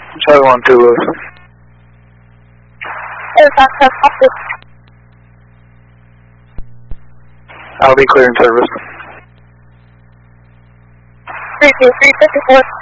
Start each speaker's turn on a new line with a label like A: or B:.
A: Charlie 1-2 Lewis. I'll be clearing service.
B: 32354.